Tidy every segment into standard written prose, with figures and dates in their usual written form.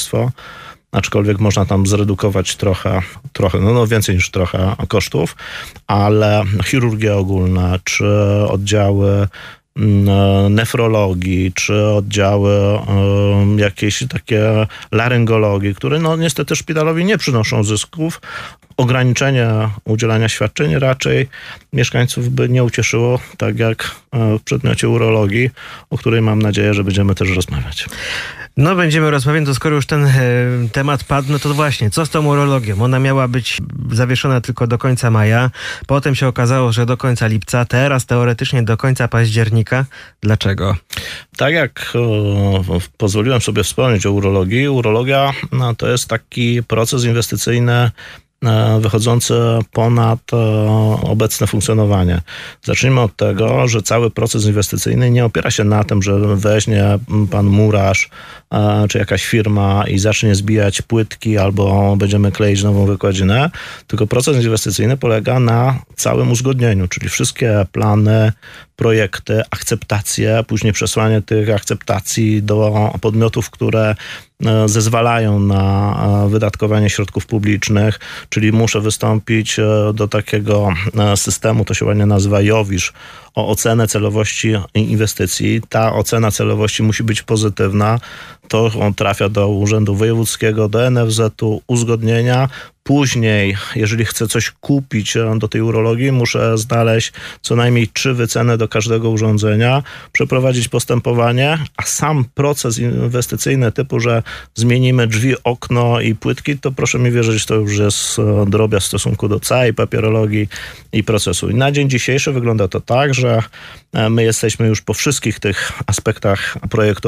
lekarstwo, aczkolwiek można tam zredukować trochę, no więcej niż trochę kosztów, ale chirurgia ogólna, czy oddziały nefrologii, czy oddziały jakieś takie laryngologii, które no niestety szpitalowi nie przynoszą zysków. Ograniczenie udzielania świadczeń raczej mieszkańców by nie ucieszyło, tak jak w przedmiocie urologii, o której mam nadzieję, że będziemy też rozmawiać. No będziemy rozmawiać, to skoro już ten temat padł, no to właśnie, co z tą urologią? Ona miała być zawieszona tylko do końca maja, potem się okazało, że do końca lipca, teraz teoretycznie do końca października. Dlaczego? Tak jak pozwoliłem sobie wspomnieć o urologii, urologia to jest taki proces inwestycyjny wychodzący ponad obecne funkcjonowanie. Zacznijmy od tego, że cały proces inwestycyjny nie opiera się na tym, że weźmie pan murarz czy jakaś firma i zacznie zbijać płytki albo będziemy kleić nową wykładzinę, tylko proces inwestycyjny polega na całym uzgodnieniu, czyli wszystkie plany, projekty, akceptacje, później przesłanie tych akceptacji do podmiotów, które zezwalają na wydatkowanie środków publicznych, czyli muszę wystąpić do takiego systemu, to się ładnie nazywa JOWiSZ, o ocenę celowości inwestycji. Ta ocena celowości musi być pozytywna. To on trafia do Urzędu Wojewódzkiego, do NFZ-u, uzgodnienia. Później, jeżeli chcę coś kupić do tej urologii, muszę znaleźć co najmniej 3 wyceny do każdego urządzenia, przeprowadzić postępowanie, a sam proces inwestycyjny typu, że zmienimy drzwi, okno i płytki, to proszę mi wierzyć, to już jest drobiazg w stosunku do całej papierologii i procesu. I na dzień dzisiejszy wygląda to tak, że my jesteśmy już po wszystkich tych aspektach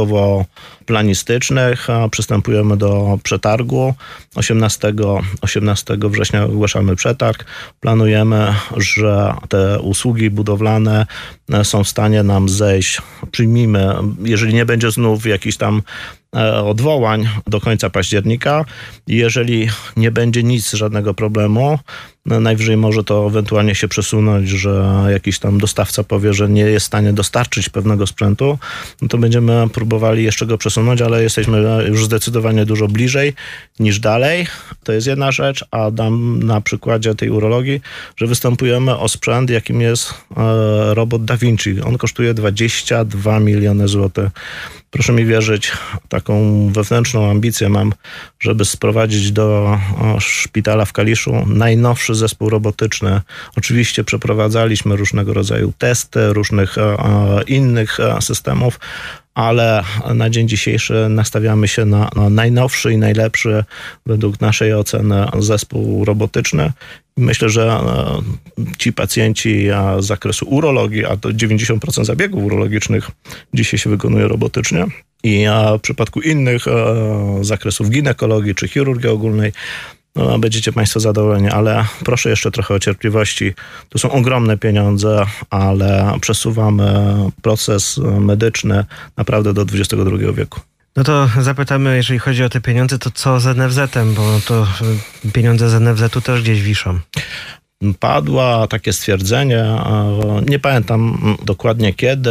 projektowo-planistycznych, przystępujemy do przetargu. 18 września ogłaszamy przetarg. Planujemy, że te usługi budowlane są w stanie nam zejść. Przyjmijmy, jeżeli nie będzie znów jakichś tam odwołań do końca października. Jeżeli nie będzie nic, żadnego problemu, najwyżej może to ewentualnie się przesunąć, że jakiś tam dostawca powie, że nie jest w stanie dostarczyć pewnego sprzętu, no to będziemy próbowali jeszcze go przesunąć, ale jesteśmy już zdecydowanie dużo bliżej niż dalej. To jest jedna rzecz, a dam na przykładzie tej urologii, że występujemy o sprzęt, jakim jest robot Da Vinci. On kosztuje 22 miliony złotych. Proszę mi wierzyć, taką wewnętrzną ambicję mam, żeby sprowadzić do szpitala w Kaliszu najnowszy zespół robotyczny. Oczywiście przeprowadzaliśmy różnego rodzaju testy, różnych innych systemów, ale na dzień dzisiejszy nastawiamy się na najnowszy i najlepszy według naszej oceny zespół robotyczny. Myślę, że ci pacjenci z zakresu urologii, a to 90% zabiegów urologicznych dzisiaj się wykonuje robotycznie, i w przypadku innych zakresów ginekologii czy chirurgii ogólnej, no, będziecie Państwo zadowoleni, ale proszę jeszcze trochę o cierpliwości. To są ogromne pieniądze, ale przesuwamy proces medyczny naprawdę do XXI wieku. No to zapytamy, jeżeli chodzi o te pieniądze, to co z NFZ-em, bo to pieniądze z NFZ-u też gdzieś wiszą. Padło takie stwierdzenie, nie pamiętam dokładnie kiedy,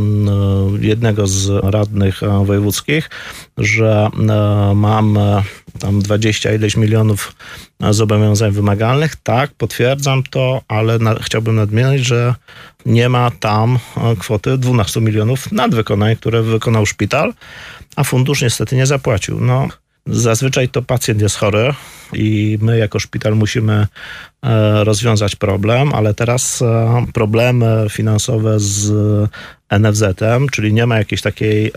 jednego z radnych wojewódzkich, że mamy tam 20 ileś milionów zobowiązań wymagalnych. Tak, potwierdzam to, ale chciałbym nadmienić, że nie ma tam kwoty 12 milionów nadwykonań, które wykonał szpital, a fundusz niestety nie zapłacił. No, zazwyczaj to pacjent jest chory i my jako szpital musimy rozwiązać problem, ale teraz problemy finansowe z NFZ-em, czyli nie ma jakiejś takiej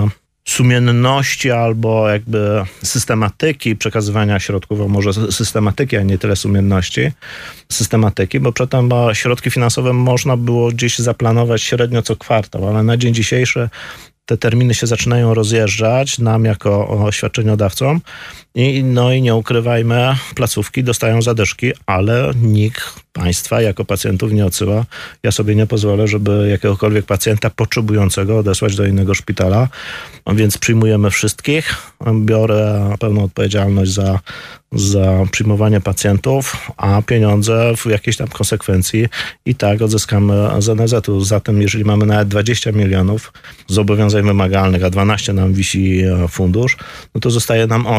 sumienności albo jakby systematyki przekazywania środków, a może systematyki, a nie tyle sumienności, systematyki, bo przedtem środki finansowe można było gdzieś zaplanować średnio co kwartał, ale na dzień dzisiejszy te terminy się zaczynają rozjeżdżać nam jako świadczeniodawcom i nie ukrywajmy, placówki dostają zadyszki, ale nikt państwa jako pacjentów nie odsyła. Ja sobie nie pozwolę, żeby jakiegokolwiek pacjenta potrzebującego odesłać do innego szpitala, więc przyjmujemy wszystkich. Biorę pełną odpowiedzialność za przyjmowanie pacjentów, a pieniądze w jakiejś tam konsekwencji i tak odzyskamy z NFZ-u. Zatem jeżeli mamy nawet 20 milionów zobowiązań wymagalnych, a 12 nam wisi fundusz, no to zostaje nam 8.